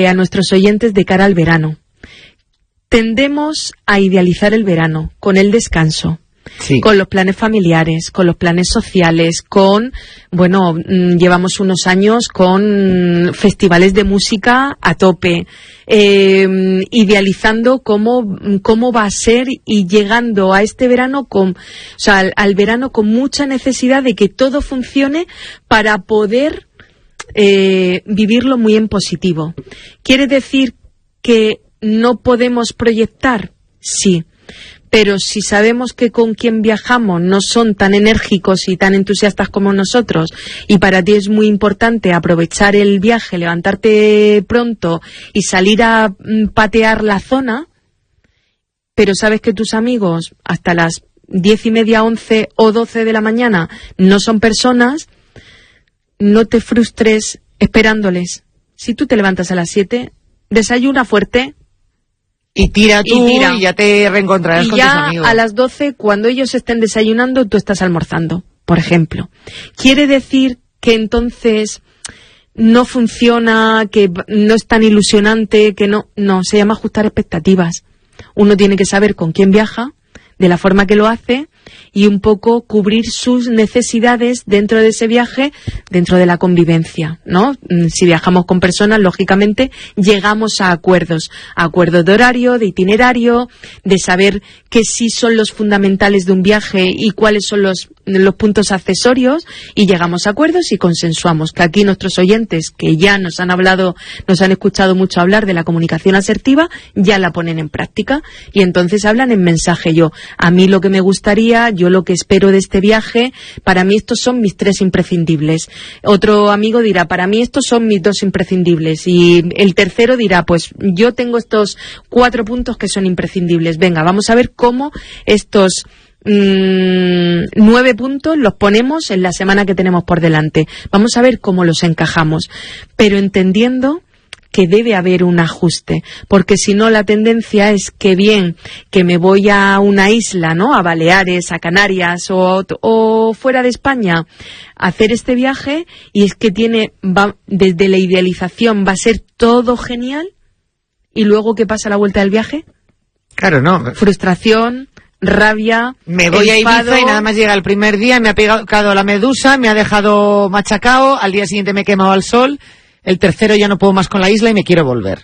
a nuestros oyentes de cara al verano. Tendemos a idealizar el verano con el descanso, sí, con los planes familiares, con los planes sociales, llevamos unos años con festivales de música a tope, idealizando cómo va a ser y llegando a este verano al verano con mucha necesidad de que todo funcione para poder vivirlo muy en positivo. ¿Quiere decir que no podemos proyectar? Sí. Pero si sabemos que con quien viajamos no son tan enérgicos y tan entusiastas como nosotros, y para ti es muy importante aprovechar el viaje, levantarte pronto y salir a patear la zona, pero sabes que tus amigos hasta las 10:30, 11 o 12 de la mañana no son personas, no te frustres esperándoles. Si tú te levantas a las 7, desayuna fuerte, y tira tú y ya te reencontrarás con tus amigos. Y ya a las 12, cuando ellos estén desayunando, tú estás almorzando, por ejemplo. ¿Quiere decir que entonces no funciona, que no es tan ilusionante, que no? No, se llama ajustar expectativas. Uno tiene que saber con quién viaja, de la forma que lo hace, y un poco cubrir sus necesidades dentro de ese viaje, dentro de la convivencia, ¿no? Si viajamos con personas, lógicamente llegamos a acuerdos de horario, de itinerario, de saber qué sí son los fundamentales de un viaje y cuáles son los puntos accesorios, y llegamos a acuerdos y consensuamos. Que aquí nuestros oyentes, que ya nos han escuchado mucho hablar de la comunicación asertiva, ya la ponen en práctica, y entonces hablan en mensaje. A mí lo que me gustaría, yo lo que espero de este viaje, para mí estos son mis 3 imprescindibles. Otro amigo dirá, para mí estos son mis 2 imprescindibles. Y el tercero dirá, pues yo tengo estos 4 puntos que son imprescindibles. Venga, vamos a ver cómo estos 9 puntos los ponemos en la semana que tenemos por delante. Vamos a ver cómo los encajamos, pero entendiendo que debe haber un ajuste, porque si no la tendencia es que me voy a una isla, ¿no?, a Baleares, a Canarias o fuera de España a hacer este viaje, y es que desde la idealización va a ser todo genial, y luego ¿qué pasa a la vuelta del viaje? Claro, no. Frustración, rabia, me voy enfado. A Ibiza y nada más llega el primer día, me ha pegado la medusa, me ha dejado machacado, al día siguiente me he quemado al sol, el tercero ya no puedo más con la isla y me quiero volver.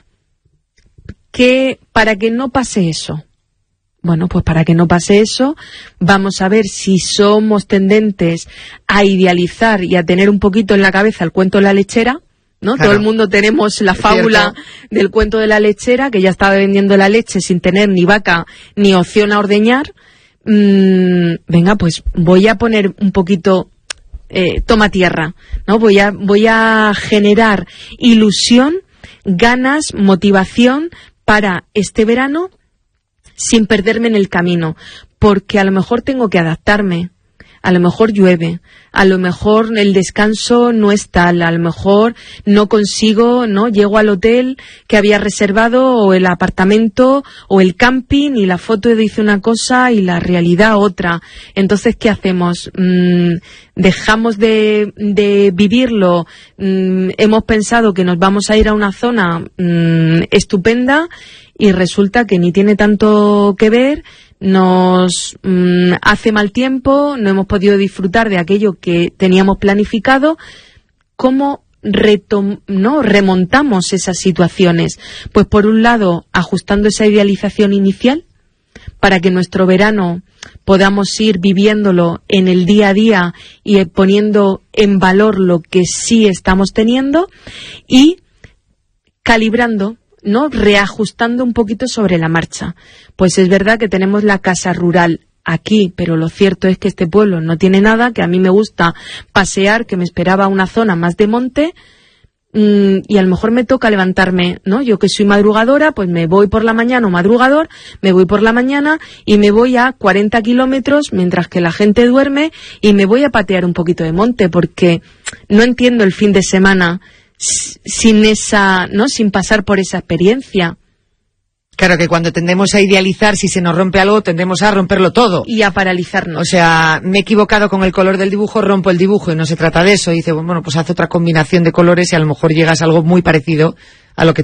Para que no pase eso, para que no pase eso, vamos a ver si somos tendentes a idealizar y a tener un poquito en la cabeza el cuento de la lechera, ¿no? Claro. Todo el mundo tenemos la fábula del cuento de la lechera, que ya estaba vendiendo la leche sin tener ni vaca ni opción a ordeñar. Venga, pues voy a poner un poquito, toma tierra, ¿no? Voy a generar ilusión, ganas, motivación para este verano sin perderme en el camino, porque a lo mejor tengo que adaptarme. A lo mejor llueve, a lo mejor el descanso no es tal, a lo mejor no consigo, ¿no? Llego al hotel que había reservado, o el apartamento, o el camping, y la foto dice una cosa y la realidad otra. Entonces, ¿qué hacemos? ¿Dejamos de vivirlo? Hemos pensado que nos vamos a ir a una zona estupenda, y resulta que ni tiene tanto que ver. Nos hace mal tiempo, no hemos podido disfrutar de aquello que teníamos planificado. ¿Cómo remontamos esas situaciones? Pues por un lado, ajustando esa idealización inicial para que nuestro verano podamos ir viviéndolo en el día a día y poniendo en valor lo que sí estamos teniendo, y calibrando, ¿no?, reajustando un poquito sobre la marcha. Pues es verdad que tenemos la casa rural aquí, pero lo cierto es que este pueblo no tiene nada, que a mí me gusta pasear, que me esperaba una zona más de monte, y a lo mejor me toca levantarme, ¿no? Yo que soy madrugadora, pues me voy por la mañana, o madrugador, me voy por la mañana y me voy a 40 kilómetros mientras que la gente duerme, y me voy a patear un poquito de monte, porque no entiendo el fin de semana sin pasar por esa experiencia. Claro, que cuando tendemos a idealizar, si se nos rompe algo, tendemos a romperlo todo. Y a paralizarnos. O sea, me he equivocado con el color del dibujo, rompo el dibujo, y no se trata de eso. Y dice, pues haz otra combinación de colores y a lo mejor llegas a algo muy parecido a lo que